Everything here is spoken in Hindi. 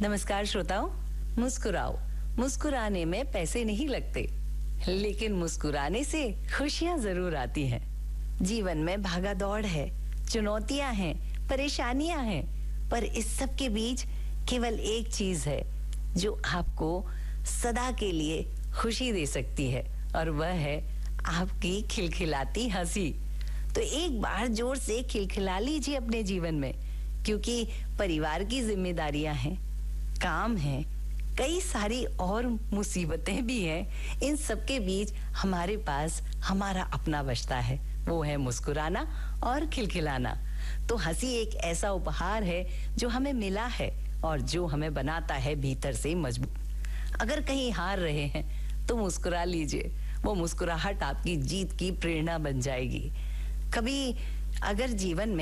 नमस्कार श्रोताओं, मुस्कुराओ। मुस्कुराने में पैसे नहीं लगते, लेकिन मुस्कुराने से खुशियां जरूर आती हैं। जीवन में भागा दौड़ है, चुनौतियां हैं, परेशानियां हैं, पर इस सब के बीच केवल एक चीज है जो आपको सदा के लिए खुशी दे सकती है, और वह है आपकी खिलखिलाती हंसी। तो एक बार जोर से खिलखिला लीजिए अपने जीवन में, क्योंकि परिवार की जिम्मेदारियां हैं, काम है, कई सारी और मुसीबतें भी हैं। इन सब के बीच हमारे पास हमारा अपना बचता है, वो है मुस्कुराना और खिलखिलाना। तो हंसी एक ऐसा उपहार है जो हमें मिला है और जो हमें बनाता है भीतर से मजबूत। अगर कहीं हार रहे हैं तो मुस्कुरा लीजिए, वो मुस्कुराहट आपकी जीत की प्रेरणा बन जाएगी। कभी अगर जीवन में